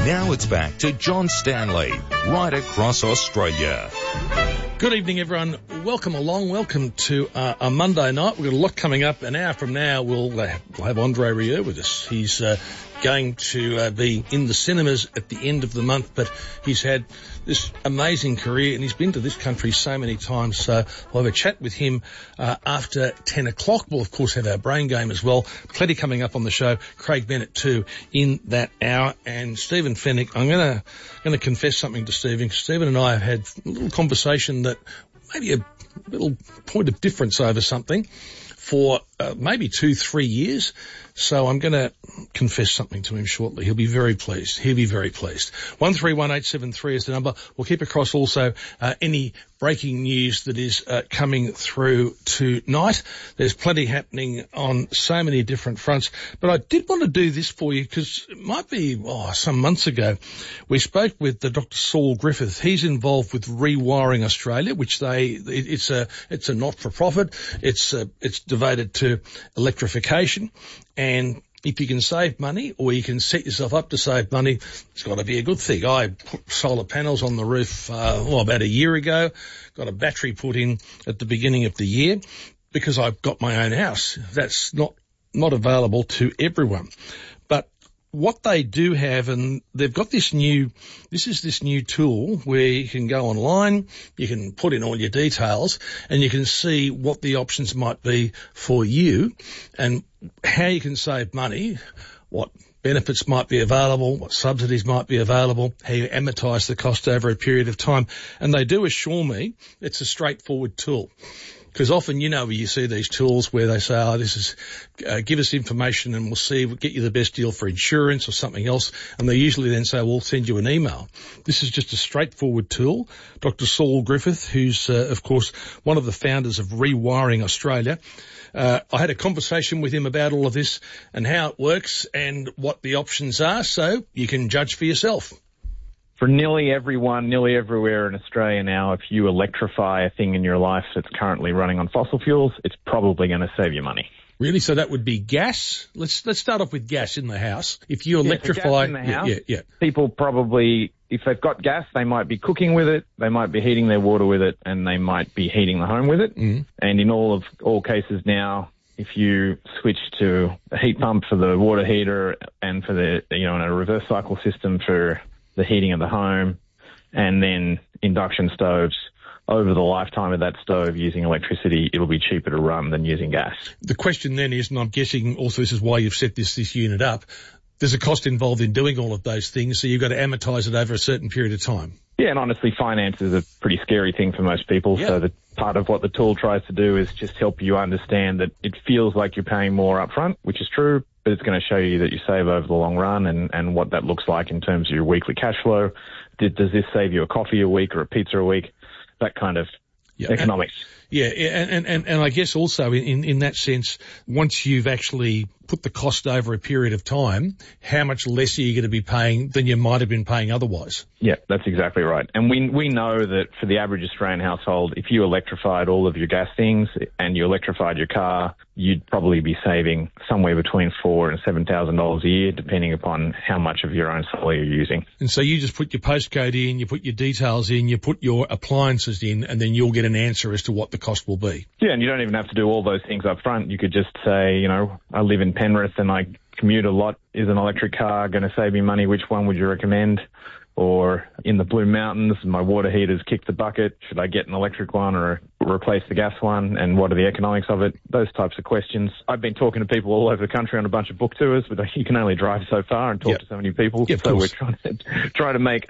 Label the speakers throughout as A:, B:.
A: Now it's back to John Stanley, right across Australia.
B: Good evening, everyone. Welcome along. Welcome to a Monday night. We've got a lot coming up. An hour from now, we'll have Andre Rieu with us. He's going to be in the cinemas at the end of the month, but he's had this amazing career and he's been to this country so many times. So we'll have a chat with him after 10 o'clock. We'll, of course, have our brain game as well. Plenty coming up on the show. Craig Bennett, too, in that hour. And Stephen Fennick, I'm going to confess something to Stephen. Stephen and I have had a little conversation that maybe a little point of difference over something for maybe 2-3 years. So I'm going to confess something to him shortly. He'll be very pleased. 131873 is the number. We'll keep across also any breaking news that is coming through tonight. There's plenty happening on so many different fronts. But I did want to do this for you because it might be some months ago. We spoke with Dr. Saul Griffith. He's involved with Rewiring Australia, which it's a not-for-profit. It's devoted to electrification. And if you can save money or you can set yourself up to save money, it's got to be a good thing. I put solar panels on the roof about a year ago, got a battery put in at the beginning of the year because I've got my own house. That's not available to everyone. But what they do have, and they've got this new tool where you can go online, you can put in all your details, and you can see what the options might be for you and how you can save money, what benefits might be available, what subsidies might be available, how you amortise the cost over a period of time. And they do assure me it's a straightforward tool. Because often, where you see these tools where they say, this is, give us information and we'll get you the best deal for insurance or something else. And they usually then say, we'll send you an email. This is just a straightforward tool. Dr. Saul Griffith, who's, of course, one of the founders of Rewiring Australia. I had a conversation with him about all of this and how it works and what the options are, so you can judge for yourself.
C: For nearly everyone, nearly everywhere in Australia now, if you electrify a thing in your life that's currently running on fossil fuels, it's probably going to save you money.
B: Really? So that would be gas? Let's start off with gas in the house. If you electrify...
C: gas in the house, people probably, if they've got gas, they might be cooking with it, they might be heating their water with it, and they might be heating the home with it. Mm. And in all cases now, if you switch to a heat pump for the water heater and for the, and a reverse cycle system for the heating of the home, and then induction stoves, over the lifetime of that stove using electricity, it'll be cheaper to run than using gas.
B: The question then is, and I'm guessing also this is why you've set this unit up, there's a cost involved in doing all of those things, so you've got to amortise it over a certain period of time. Yeah,
C: and honestly, finance is a pretty scary thing for most people, so the part of what the tool tries to do is just help you understand that it feels like you're paying more up front, which is true, but it's going to show you that you save over the long run and what that looks like in terms of your weekly cash flow. Does this save you a coffee a week or a pizza a week? That kind of economics.
B: And I guess also in that sense, once you've actually put the cost over a period of time, how much less are you going to be paying than you might have been paying otherwise?
C: Yeah, that's exactly right. And we know that for the average Australian household, if you electrified all of your gas things and you electrified your car, you'd probably be saving somewhere between $4,000 and $7,000 a year, depending upon how much of your own solar you're using.
B: And so you just put your postcode in, you put your details in, you put your appliances in, and then you'll get an answer as to what the cost will be.
C: Yeah, and you don't even have to do all those things up front. You could just say, I live in Penrith and I commute a lot. Is an electric car going to save me money? Which one would you recommend? Or in the Blue Mountains, my water heater's kicked the bucket. Should I get an electric one or replace the gas one? And what are the economics of it? Those types of questions. I've been talking to people all over the country on a bunch of book tours, but you can only drive so far and talk to so many people. So we're trying to make,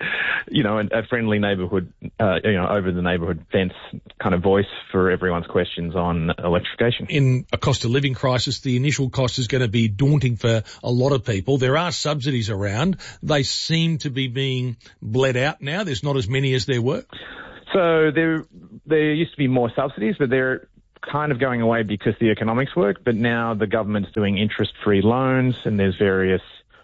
C: a friendly neighbourhood, over the neighbourhood fence kind of voice for everyone's questions on electrification.
B: In a cost of living crisis, the initial cost is going to be daunting for a lot of people. There are subsidies around. They seem to be being bled out now. There's not as many as there were.
C: So there used to be more subsidies, but they're kind of going away because the economics work. But now the government's doing interest-free loans, and there's various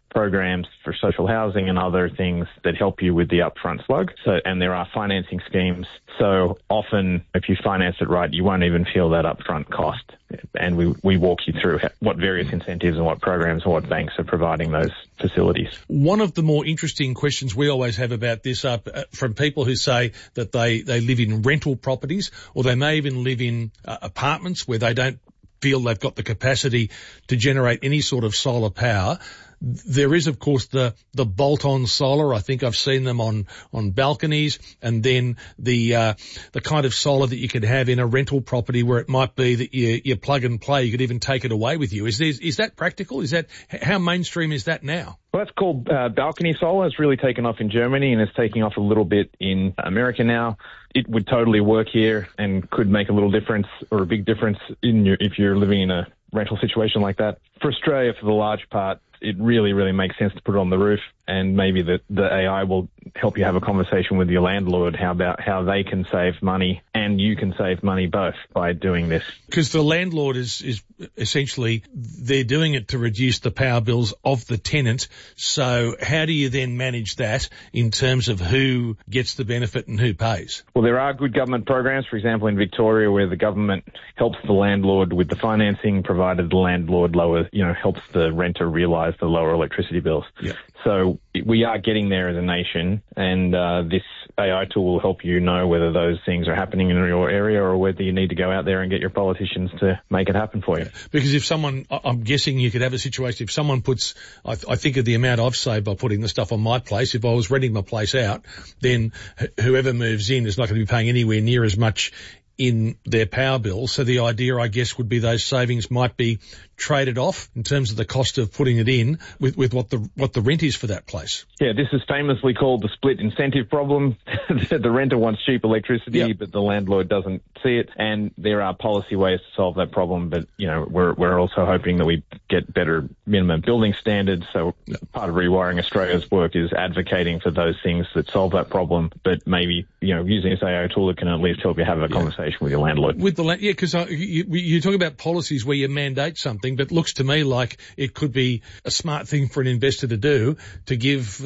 C: programs for social housing and other things that help you with the upfront slug. And there are financing schemes. So often, if you finance it right, you won't even feel that upfront cost. And we walk you through what various incentives and what programs and what banks are providing those facilities.
B: One of the more interesting questions we always have about this are from people who say that they live in rental properties, or they may even live in apartments where they don't feel they've got the capacity to generate any sort of solar power. There is, of course, the bolt-on solar. I think I've seen them on balconies, and then the kind of solar that you could have in a rental property where it might be that you plug and play. You could even take it away with you. Is that practical? How mainstream is that now?
C: Well, that's called balcony solar. It's really taken off in Germany, and it's taking off a little bit in America now. It would totally work here and could make a little difference, or a big difference if you're living in a rental situation like that. For Australia, for the large part, it really, really makes sense to put it on the roof, and maybe the AI will help you have a conversation with your landlord about how they can save money and you can save money both by doing this.
B: Because the landlord is essentially, they're doing it to reduce the power bills of the tenant. So how do you then manage that in terms of who gets the benefit and who pays?
C: Well, there are good government programs, for example, in Victoria, where the government helps the landlord with the financing, provided the landlord helps the renter realise the lower electricity bills.
B: Yeah.
C: So we are getting there as a nation, and this AI tool will help you know whether those things are happening in your area or whether you need to go out there and get your politicians to make it happen for you.
B: Yeah. Because if someone, I'm guessing you could have a situation, if someone puts, I think of the amount I've saved by putting the stuff on my place. If I was renting my place out, then whoever moves in is not going to be paying anywhere near as much in their power bill. So the idea, I guess, would be those savings might be traded off in terms of the cost of putting it in with what the rent is for that place.
C: Yeah, this is famously called the split incentive problem. The renter wants cheap electricity,
B: yep,
C: but the landlord doesn't see it. And there are policy ways to solve that problem, but we're also hoping that we get better minimum building standards. So part of Rewiring Australia's work is advocating for those things that solve that problem. But maybe using this AI tool, it can at least help you have a conversation with your landlord.
B: Because you talk about policies where you mandate something, but it looks to me like it could be a smart thing for an investor to do, to give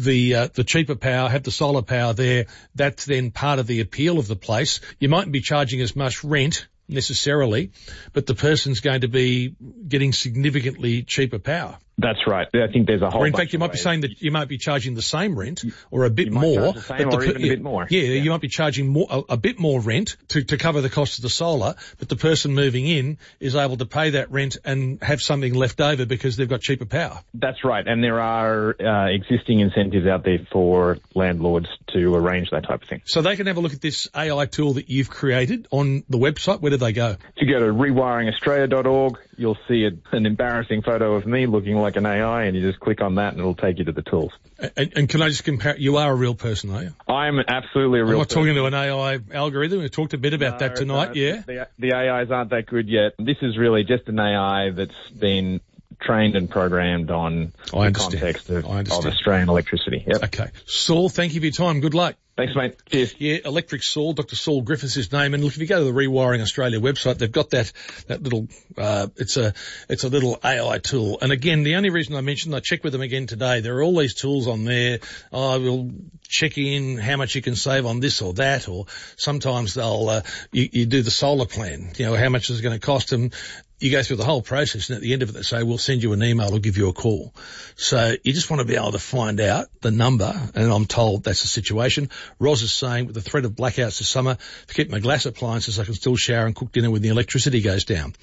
B: the cheaper power, have the solar power there. That's then part of the appeal of the place. You mightn't be charging as much rent necessarily, but the person's going to be getting significantly cheaper power.
C: That's right. I think there's a whole.
B: Or in fact, you might be saying that you might be charging the same rent or a bit more.
C: The same or even a bit more.
B: Yeah, you might be charging a bit more rent to cover the cost of the solar, but the person moving in is able to pay that rent and have something left over because they've got cheaper power.
C: That's right. And there are existing incentives out there for landlords to arrange that type of thing.
B: So they can have a look at this AI tool that you've created on the website. Where do they go?
C: If you go to rewiringaustralia.org, you'll see an embarrassing photo of me looking like an AI, and you just click on that and it'll take you to the tools.
B: And can I just compare, you are a real person, are you?
C: I'm absolutely a real person.
B: I'm not talking to an AI algorithm. We talked a bit about that tonight, yeah?
C: The AIs aren't that good yet. This is really just an AI that's been trained and programmed on the context of Australian electricity. Yep.
B: Okay. Saul, thank you for your time. Good luck.
C: Thanks, mate. Cheers.
B: Yeah, Electric Saul, Dr. Saul Griffiths' his name. And look, if you go to the Rewiring Australia website, they've got that little, it's a little AI tool. And again, the only reason I mentioned, I checked with them again today, there are all these tools on there. We'll check in how much you can save on this or that, or sometimes they'll, you do the solar plan, how much is it going to cost them. You go through the whole process, and at the end of it, they say, we'll send you an email or give you a call. So you just want to be able to find out the number, and I'm told that's the situation. Roz is saying, with the threat of blackouts this summer, to keep my glass appliances, I can still shower and cook dinner when the electricity goes down.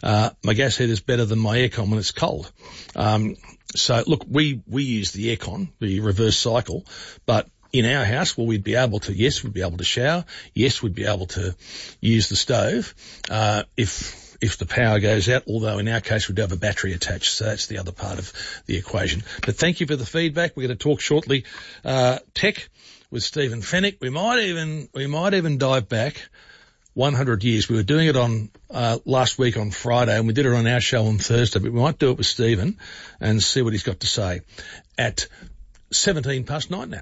B: My gas heater is better than my aircon when it's cold. So look, we use the aircon, the reverse cycle, but in our house, well, we'd be able to shower. Yes, we'd be able to use the stove, if the power goes out, although in our case, we do have a battery attached. So that's the other part of the equation. But thank you for the feedback. We're going to talk shortly, tech with Stephen Fennick. We might even dive back 100 years. We were doing it on, last week on Friday, and we did it on our show on Thursday, but we might do it with Stephen and see what he's got to say at 9:17 now.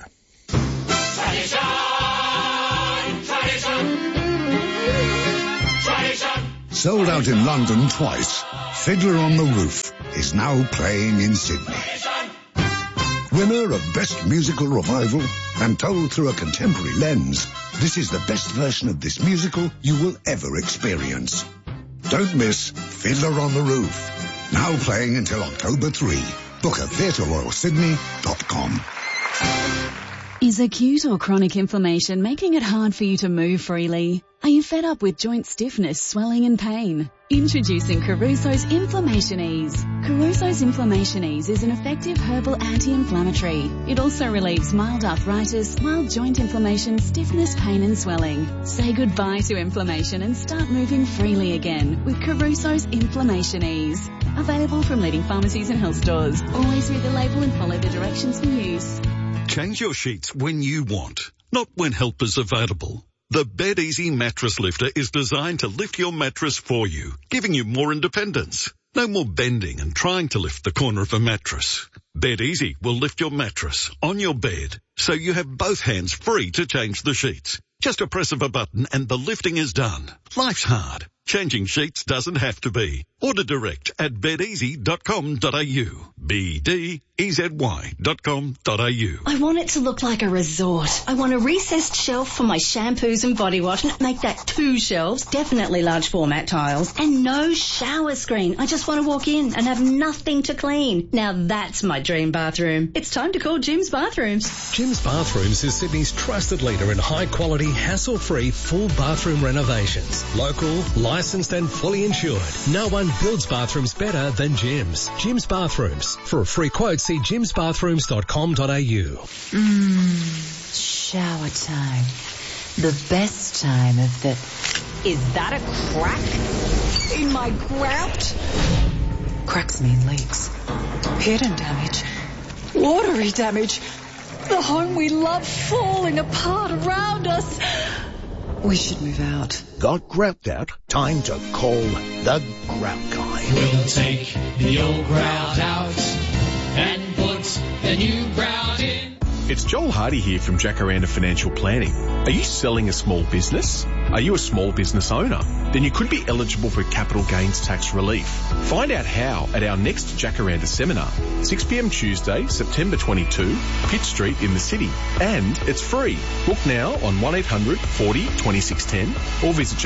D: Sold out in London twice, Fiddler on the Roof is now playing in Sydney. Winner of Best Musical Revival and told through a contemporary lens, this is the best version of this musical you will ever experience. Don't miss Fiddler on the Roof. Now playing until October 3. Book at theatreroyalsydney.com.
E: Is acute or chronic inflammation making it hard for you to move freely? Are you fed up with joint stiffness, swelling and pain? Introducing Caruso's Inflammation Ease. Caruso's Inflammation Ease is an effective herbal anti-inflammatory. It also relieves mild arthritis, mild joint inflammation, stiffness, pain and swelling. Say goodbye to inflammation and start moving freely again with Caruso's Inflammation Ease. Available from leading pharmacies and health stores. Always read the label and follow the directions for use.
F: Change your sheets when you want, not when help is available. The Bed Easy Mattress Lifter is designed to lift your mattress for you, giving you more independence. No more bending and trying to lift the corner of a mattress. Bed Easy will lift your mattress on your bed, so you have both hands free to change the sheets. Just a press of a button and the lifting is done. Life's hard. Changing sheets doesn't have to be. Order direct at bedeasy.com.au. BDEZY.com.au.
G: I want it to look like a resort. I want a recessed shelf for my shampoos and body wash. Make that 2 shelves, definitely large format tiles, and no shower screen. I just want to walk in and have nothing to clean. Now that's my dream bathroom. It's time to call Jim's Bathrooms.
H: Jim's Bathrooms is Sydney's trusted leader in high-quality, hassle-free, full bathroom renovations. Local, licensed and fully insured. No one builds bathrooms better than Jim's. Jim's Bathrooms. For a free quote, see jimsbathrooms.com.au.
I: Shower time. The best time of the...
J: Is that a crack in my grout?
I: Cracks mean leaks. Hidden damage.
J: Watery damage. The home we love falling apart around us.
I: We should move out.
K: Got grout out? Time to call the Grout Guy.
L: We'll take the old grout out and put the new grout in.
M: It's Joel Hardy here from Jacaranda Financial Planning. Are you selling a small business? Are you a small business owner? Then you could be eligible for capital gains tax relief. Find out how at our next Jacaranda seminar, 6 p.m. Tuesday, September 22, Pitt Street in the city. And it's free. Book now on 1800 40 2610 or visit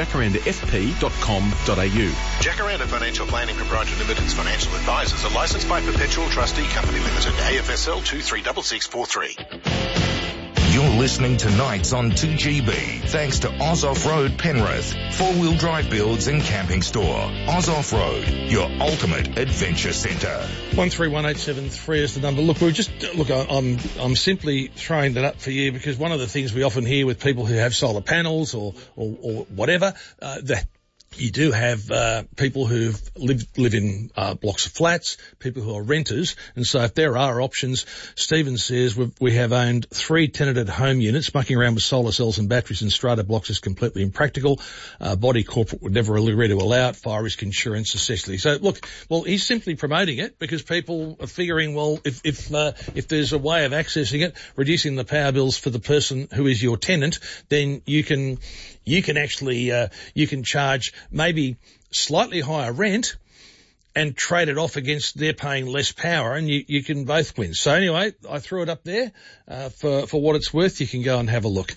M: jacarandafp.com.au.
N: Jacaranda Financial Planning Proprietary Limited's financial advisors are licensed by Perpetual Trustee Company Limited, AFSL 236643.
A: You're listening to Nights on 2GB, thanks to Oz Off-Road Penrith, four-wheel drive builds and camping store. Oz Off-Road, your ultimate adventure centre.
B: 131873 is the number. Look, I'm simply throwing that up for you because one of the things we often hear with people who have solar panels or whatever, that you do have people who live in blocks of flats, people who are renters, and so if there are options, Stephen says we have owned 3 tenanted home units. Mucking around with solar cells and batteries in strata blocks is completely impractical. Body corporate would never agree to allow it. Fire risk insurance essentially. So look, well, he's simply promoting it because people are figuring, well, if there's a way of accessing it, reducing the power bills for the person who is your tenant, then you can actually you can charge maybe slightly higher rent and trade it off against they're paying less power, and you can both win. So anyway, I threw it up there for what it's worth. You can go and have a look.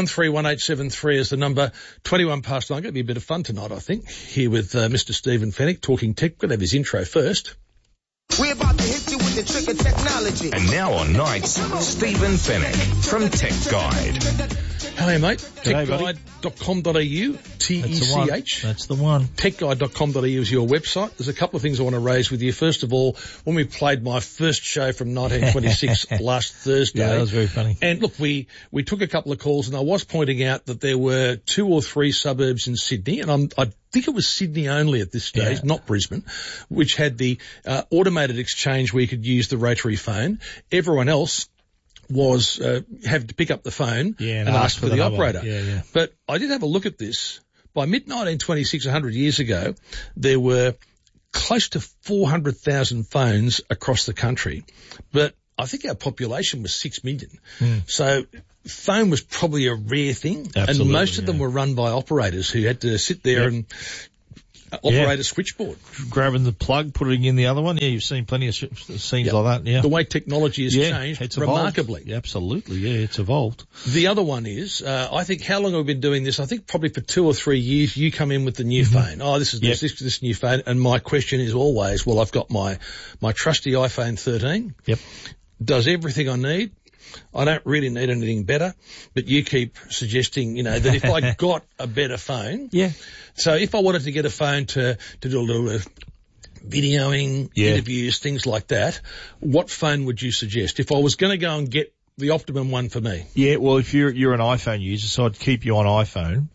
B: 131873 is the number. 21 past 9. Going to be a bit of fun tonight, I think. Here with Mr. Stephen Fennick talking tech. We'll have his intro first.
O: We're about to hit you with the trick of technology.
A: And now on Nights, Stephen Fennick from Tech Guide.
B: Hello, mate. Techguide.com.au, T-E-C-H.
P: That's the one.
B: Techguide.com.au is your website. There's a couple of things I want to raise with you. First of all, when we played my first show from 1926 last Thursday.
P: Yeah, that was very funny.
B: And look, we took a couple of calls, and I was pointing out that there were 2 or 3 suburbs in Sydney, and I think it was Sydney only at this stage, not Brisbane, which had the automated exchange where you could use the rotary phone. Everyone else was having to pick up the phone and ask for the operator.
P: Yeah.
B: But I did have a look at this. By mid-1926, 100 years ago, there were close to 400,000 phones across the country. But I think our population was 6 million. So phone was probably a rare thing.
P: Absolutely,
B: and most of them were run by operators who had to sit there and operator switchboard.
P: Grabbing the plug, putting in the other one. Yeah, you've seen plenty of scenes like that. Yeah,
B: the way technology has changed
P: it's
B: remarkably.
P: Evolved. Absolutely, yeah, it's evolved.
B: The other one is, I think, how long have we been doing this? I think probably for 2 or 3 years. You come in with the new phone. Oh, this is this new phone, and my question is always, well, I've got my trusty iPhone 13.
P: Yep,
B: does everything I need. I don't really need anything better, but you keep suggesting, that if I got a better phone.
P: Yeah.
B: So if I wanted to get a phone to do a little videoing, interviews, things like that, what phone would you suggest? If I was going to go and get the optimum one for me.
P: Yeah, well, if you're an iPhone user, so I'd keep you on iPhone.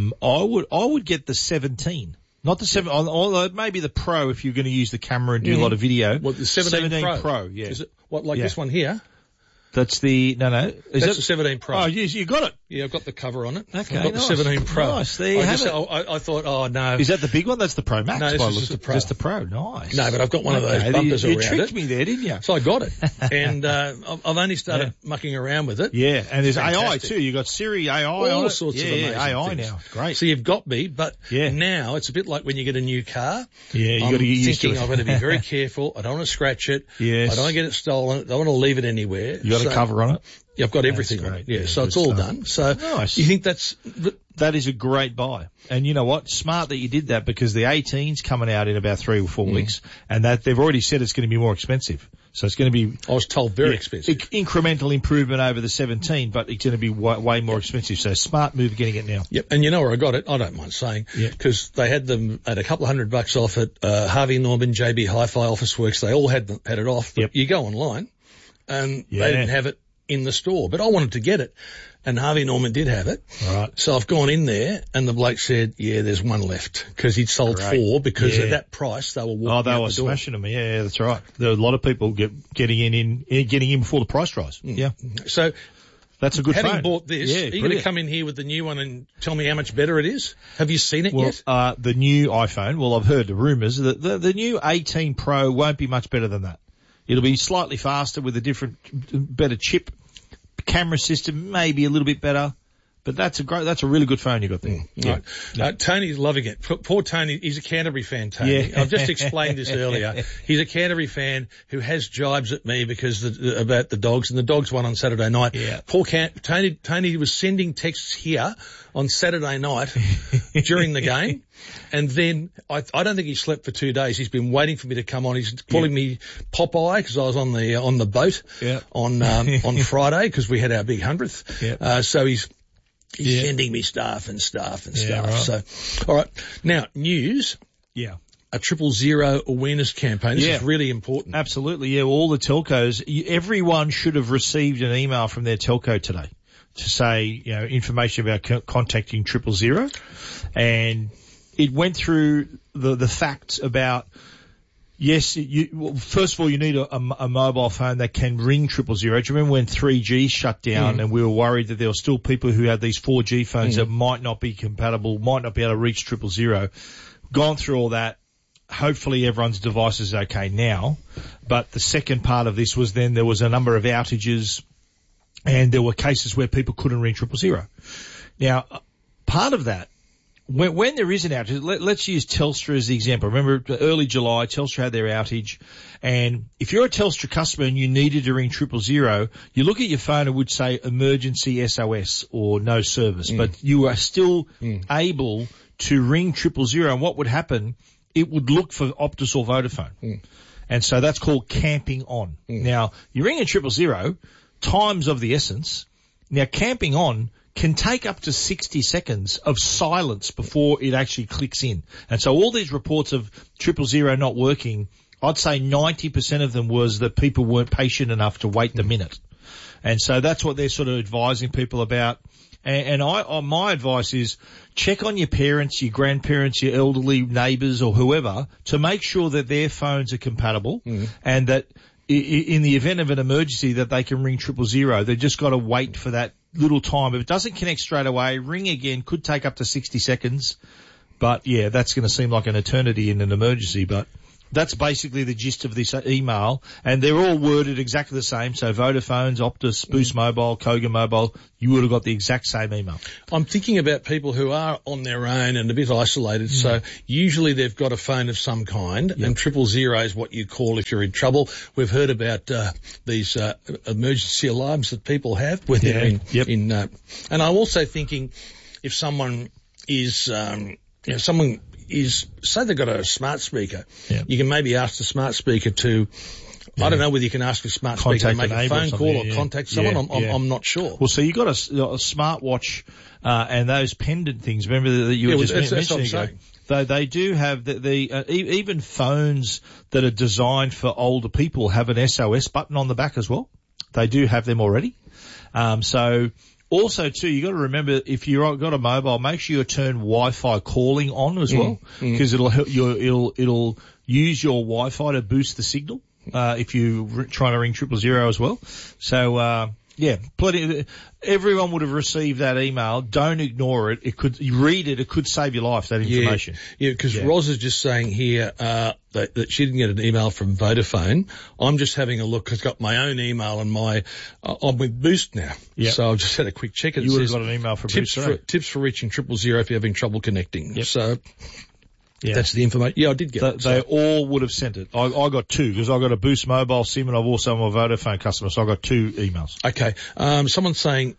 P: I would get the 17. Not the 7, although maybe the Pro if you're going to use the camera and do a lot of video.
B: Well, the 17
P: Pro, yeah.
B: Is it this one here?
P: That's the, no.
B: That's the 17 Pro.
P: Oh, yes, you got it.
B: Yeah, I've got the cover on it.
P: Okay,
B: I've got the 17 Pro.
P: Nice, there you have it.
B: I thought, oh, no.
P: Is that the big one? That's the Pro Max.
B: No, this is just the Pro.
P: Just the Pro, nice.
B: No, but I've got one of those bumpers around it.
P: You tricked me there, didn't you?
B: So I got it. And I've only started mucking around with it.
P: Yeah, and there's AI too. You've got Siri AI on it.
B: All sorts of amazing
P: AI
B: things.
P: now. Great.
B: So you've got me, but now it's a bit like when you get a new car.
P: Yeah, you got to get used to it.
B: I've got to be very careful. I don't want to scratch it.
P: Yes.
B: I don't want to get it stolen. I don't want to leave it anywhere.
P: You got a cover on it?
B: Yeah, I've got everything on it. Yeah, so it's all done. So
P: nice.
B: You think
P: that is a great buy. And you know what? Smart that you did that because the 18's coming out in about 3 or 4 weeks and that they've already said it's going to be more expensive. So it's going to be...
B: I was told very expensive.
P: Incremental improvement over the 17, but it's going to be way more expensive. So smart move getting it now.
B: Yep. And you know where I got it? I don't mind saying. Because they had them at a couple of $100 off at Harvey Norman, JB Hi-Fi, Officeworks. They all had it off. But you go online and they didn't have it in the store, but I wanted to get it, and Harvey Norman did have it.
P: Right.
B: So I've gone in there, and the bloke said, "Yeah, there's one left," because he'd sold 4 because at that price they were walking out the door.
P: They were smashing them. Yeah, that's right. There were a lot of people getting in before the price rise. Yeah.
B: So
P: that's a good phone.
B: Having bought this, are you going to come in here with the new one and tell me how much better it is? Have you seen it yet?
P: The new iPhone. Well, I've heard the rumours that the new 18 Pro won't be much better than that. It'll be slightly faster with a better chip. Camera system maybe a little bit better, but that's a really good phone you got there.
B: Right. Tony's loving it. Poor Tony, he's a Canterbury fan, Tony.
P: Yeah.
B: I've just explained this earlier. He's a Canterbury fan who has jibes at me because about the Dogs, and the Dogs won on Saturday night.
P: Yeah.
B: Poor Tony was sending texts here on Saturday night during the game. And then I don't think he slept for 2 days. He's been waiting for me to come on. He's calling me Popeye because I was on the boat on Friday because we had our big 100th. So he's sending me stuff and stuff.
P: Right.
B: So, all right. Now, news.
P: Yeah.
B: A 000 awareness campaign. This is really important.
P: Absolutely. Yeah. All the telcos, everyone should have received an email from their telco today to say, information about contacting 000. And it went through the facts about, yes, first of all, you need a mobile phone that can ring 000. Do you remember when 3G shut down and we were worried that there were still people who had these 4G phones that might not be compatible, might not be able to reach 000? Gone through all that. Hopefully everyone's device is okay now. But the second part of this was then there was a number of outages and there were cases where people couldn't ring 000. Now, part of that, when there is an outage, let's use Telstra as the example. Remember, early July, Telstra had their outage. And if you're a Telstra customer and you needed to ring 000, you look at your phone and it would say emergency SOS or no service. But you are still able to ring 000. And what would happen, it would look for Optus or Vodafone. And so that's called camping on. Now, you ring a 000, time's of the essence. Now, camping on can take up to 60 seconds of silence before it actually clicks in. And so all these reports of 000 not working, I'd say 90% of them was that people weren't patient enough to wait the minute. And so that's what they're sort of advising people about. And my advice is check on your parents, your grandparents, your elderly neighbours or whoever to make sure that their phones are compatible and that in the event of an emergency that they can ring 000. They've just got to wait for that little time. If it doesn't connect straight away, ring again, could take up to 60 seconds. But yeah, that's going to seem like an eternity in an emergency, but That's basically the gist of this email, and they're all worded exactly the same. So Vodafone's, Optus, Boost Mobile, Kogan Mobile, you would have got the exact same email.
B: I'm thinking about people who are on their own and a bit isolated, so usually they've got a phone of some kind, and 000 is what you call if you're in trouble. We've heard about these emergency alarms that people have when they're in and I'm also thinking if someone is, say they've got a smart speaker, you can maybe ask the smart speaker to, I don't know whether you can ask the smart speaker to make a phone call or contact someone. I'm not sure.
P: Well, so you got a smartwatch, and those pendant things. Remember that you were just mentioning. They do have even phones that are designed for older people have an SOS button on the back as well. They do have them already. So also too, you got to remember if you've got a mobile, make sure you turn Wi-Fi calling on as well, because it'll help it'll use your Wi-Fi to boost the signal. If you're trying to ring 000 as well. So, everyone would have received that email. Don't ignore it. You read it. It could save your life, that information.
B: Yeah, because Roz is just saying here, that she didn't get an email from Vodafone. I'm just having a look. I've got my own email and I'm with Boost now. Yep. So I've just had a quick check.
P: You would have got an email from Boost.
B: Tips for reaching 000 if you're having trouble connecting. Yep. So, that's the information. Yeah, I did get it.
P: They all would have sent it. I got two because I got a Boost mobile SIM and I've also am a Vodafone customer, so I got two emails.
B: Okay. Someone's saying,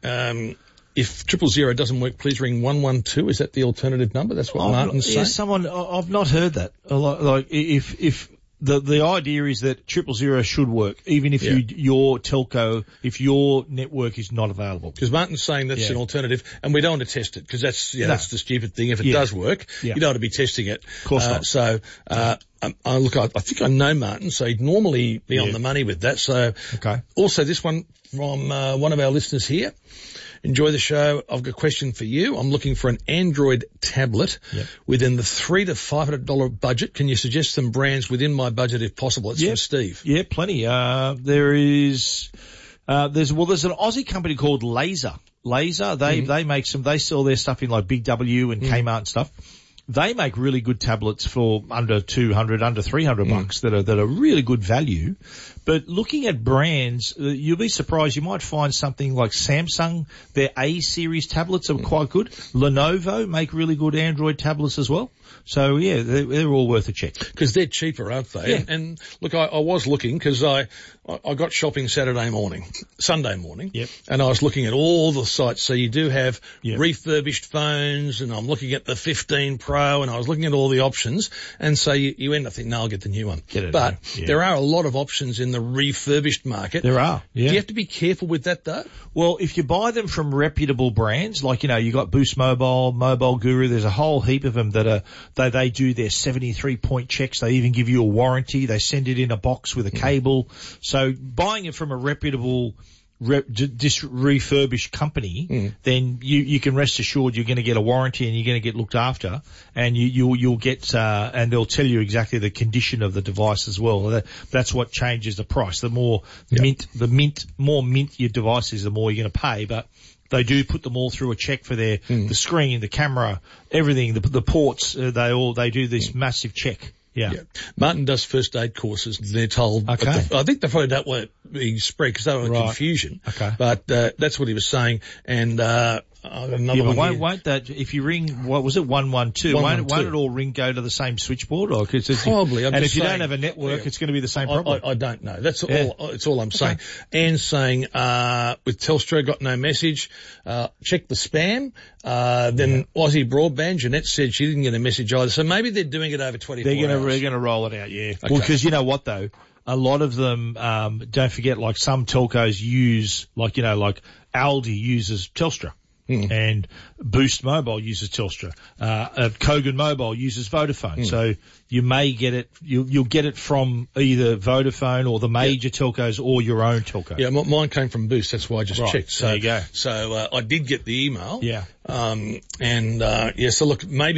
B: if 000 doesn't work, please ring 112. Is that the alternative number? That's what Martin's saying.
P: I've not heard that. Like if the idea is that 000 should work, even if your telco, if your network is not available.
B: Because Martin's saying that's an alternative, and we don't want to test it, because that's the stupid thing. If it does work, you don't want to be testing it.
P: Of course not.
B: So, I think I know Martin, so he'd normally be on the money with that. So, also this one from, one of our listeners here. Enjoy the show. I've got a question for you. I'm looking for an Android tablet within the $300 to $500 budget. Can you suggest some brands within my budget if possible? It's from Steve.
P: Yeah, plenty. There's an Aussie company called Laser. Laser, they make they sell their stuff in like Big W and Kmart and stuff. They make really good tablets for under $200, under $300 bucks that are really good value. But looking at brands, you'll be surprised. You might find something like Samsung. Their A series tablets are quite good. Lenovo make really good Android tablets as well. So yeah, they're all worth a check.
B: Because they're cheaper, aren't they? Yeah. And look, I was looking because I got shopping Sunday morning, and I was looking at all the sites. So you do have refurbished phones, and I'm looking at the 15 Pro, and I was looking at all the options, and so you end up thinking, no, I'll get the new one. But there are a lot of options in the refurbished market.
P: There are. Yeah.
B: Do you have to be careful with that though?
P: Well, if you buy them from reputable brands, like, you got Boost Mobile, Mobile Guru, there's a whole heap of them that are, they do their 73-point checks. They even give you a warranty. They send it in a box with a cable. So buying it from a reputable refurbished company, then you can rest assured you're going to get a warranty and you're going to get looked after, and you'll get and they'll tell you exactly the condition of the device as well. That's what changes the price. The more more mint your device is, the more you're going to pay. But they do put them all through a check for their the screen, the camera, everything, the ports. They do this massive check. Yeah.
B: Martin does first aid courses. They're told.
P: Okay.
B: I think they probably don't want it being spread because they don't want confusion.
P: Okay.
B: But that's what he was saying. And I've got another one here.
P: Won't that, if you ring, what was it, 112, won't it all go to the same switchboard? Or
B: probably.
P: And if you don't have a network, it's going to be the same problem.
B: I don't know. That's all I'm saying. Anne's saying, with Telstra, got no message. Check the spam. Then Aussie Broadband, Jeanette said she didn't get a message either. So maybe they're doing it over 24 hours.
P: They're going to roll it out, yeah.
B: Okay.
P: Well, because you know what though? A lot of them, don't forget, like some telcos use, like Aldi uses Telstra. And Boost Mobile uses Telstra. Kogan Mobile uses Vodafone. So you may get it, you'll get it from either Vodafone or the major telcos or your own telco.
B: Yeah, mine came from Boost. That's why I just checked. So,
P: there you go.
B: So, I did get the email.
P: Yeah.
B: So look, maybe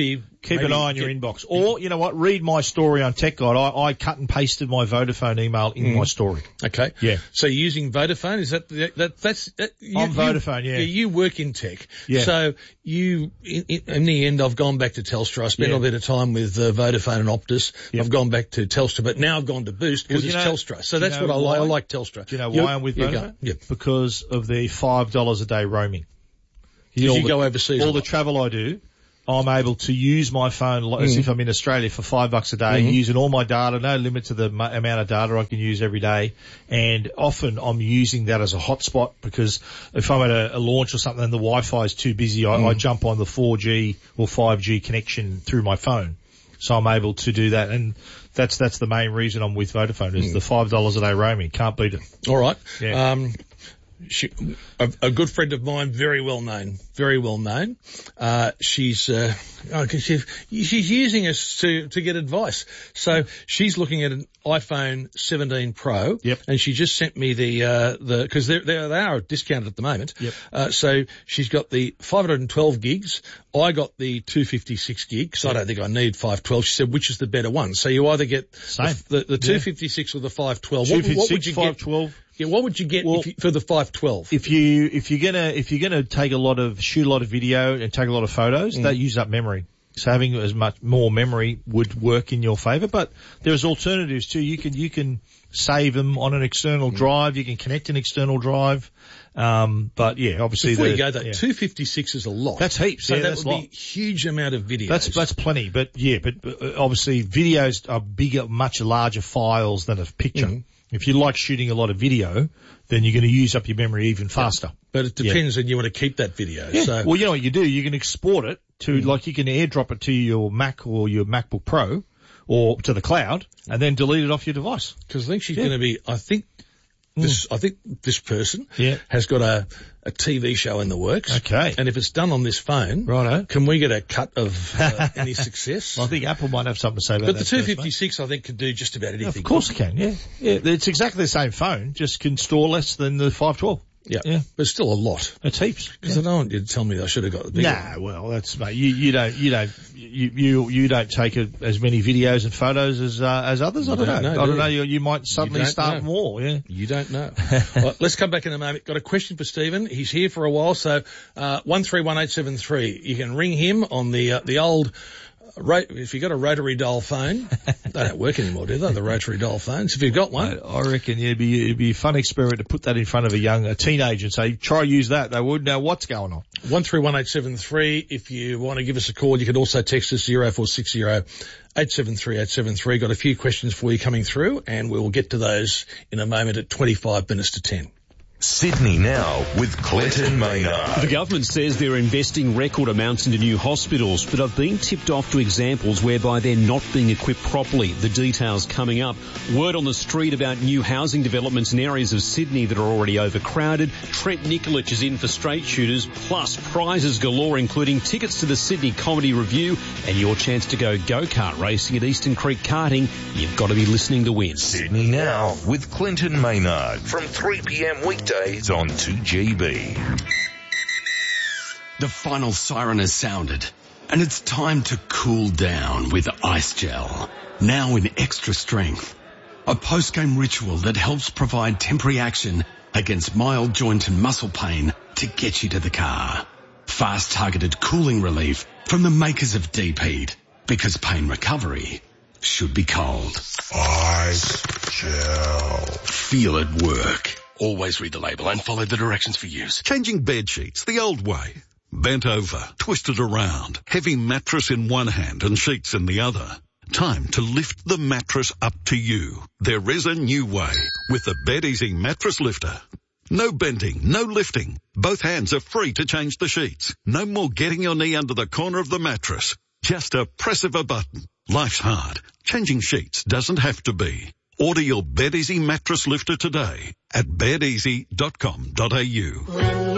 P: Keep an eye on your inbox. Or, you know what, read my story on Tech Guide. I cut and pasted my Vodafone email in my story.
B: Okay.
P: Yeah.
B: So you're using Vodafone, is that's
P: On Vodafone, yeah.
B: You work in tech.
P: Yeah.
B: So in the end, I've gone back to Telstra. I spent a bit of time with Vodafone and Optus. I've gone back to Telstra, but now I've gone to Boost because it's Telstra. So that's what I like. I like Telstra.
P: Do you know why I'm with Vodafone?
B: Yeah.
P: Because of the $5 a day roaming.
B: You go overseas.
P: All the travel I do, I'm able to use my phone as if I'm in Australia for $5 a day, using all my data, no limit to the amount of data I can use every day. And often I'm using that as a hotspot because if I'm at a launch or something and the Wi-Fi is too busy, I jump on the 4G or 5G connection through my phone. So I'm able to do that. And that's the main reason I'm with Vodafone is the $5 a day roaming. Can't beat it.
B: All right.
P: Yeah.
B: A good friend of mine, very well known. She's using us to get advice. So she's looking at an iPhone 17 Pro.
P: Yep.
B: And she just sent me cause they are discounted at the moment.
P: Yep.
B: So she's got the 512 gigs. I got the 256 gigs. So I don't think I need 512. She said, which is the better one? So you either get the 256 or the 512.
P: 256,
B: what would you
P: 512.
B: get? Yeah, what would you get for the 512?
P: If you're gonna shoot a lot of video and take a lot of photos, that uses up memory. So having as much more memory would work in your favour. But there's alternatives too. You can save them on an external drive. You can connect an external drive. But yeah, obviously
B: before you go, that 256 is a lot.
P: That's heaps.
B: So
P: yeah,
B: that would be a huge amount of videos.
P: That's plenty. But obviously videos are bigger, much larger files than a picture. If you like shooting a lot of video, then you're going to use up your memory even faster.
B: But it depends and you want to keep that video.
P: Yeah.
B: So.
P: Well, you know what you do? You can export it to, like you can airdrop it to your Mac or your MacBook Pro or to the cloud and then delete it off your device.
B: Because I think she's going to be, I think this person has got a TV show in the works.
P: Okay.
B: And if it's done on this phone,
P: righto,
B: can we get a cut of any success?
P: Well, I think Apple might have something to say about that.
B: But the 256 I think can do just about anything.
P: Of course it can, yeah. It's exactly the same phone, just can store less than the 512.
B: Yeah. But still a lot.
P: It's heaps.
B: Because I don't want you to tell me I should have got the bigger one.
P: Nah, well, that's, mate, you don't take as many videos and photos as others. I don't know. You might suddenly start more, yeah.
B: You don't know. Well, let's come back in a moment. Got a question for Stephen. He's here for a while, so, 131873. You can ring him on the old, if you've got a rotary dial phone, they don't work anymore, do they? The rotary dial phones. If you've got one,
P: I reckon it'd be a fun experiment to put that in front of a teenager and say, try use that. They wouldn't know what's going on.
B: 131873. If you want to give us a call, you can also text us 0460 873 873. Got a few questions for you coming through, and we'll get to those in a moment at 25 minutes to 10.
A: Sydney Now with Clinton Maynard.
Q: The government says they're investing record amounts into new hospitals, but I've been tipped off to examples whereby they're not being equipped properly. The details coming up. Word on the street about new housing developments in areas of Sydney that are already overcrowded. Trent Nikolic is in for Straight Shooters, plus prizes galore, including tickets to the Sydney Comedy Review and your chance to go go-kart racing at Eastern Creek Karting. You've got to be listening to win.
A: Sydney Now with Clinton Maynard from 3 p.m. weekdays on 2GB.
R: The final siren has sounded, and it's time to cool down with Ice Gel, now in extra strength. A post-game ritual that helps provide temporary action against mild joint and muscle pain to get you to the car. Fast targeted cooling relief from the makers of Deep Heat, because pain recovery should be cold.
S: Ice Gel.
R: Feel it work. Always read the label and follow the directions for use.
F: Changing bed sheets the old way. Bent over, twisted around, heavy mattress in one hand and sheets in the other. Time to lift the mattress up to you. There is a new way with the BedEasy Mattress Lifter. No bending, no lifting. Both hands are free to change the sheets. No more getting your knee under the corner of the mattress. Just a press of a button. Life's hard. Changing sheets doesn't have to be. Order your BedEasy Mattress Lifter today at bedeasy.com.au.